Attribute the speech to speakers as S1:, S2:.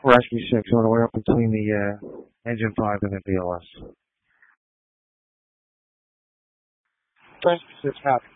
S1: Rescue 6 all the way up between the engine 5 and the BLS.
S2: Rescue 6, copy.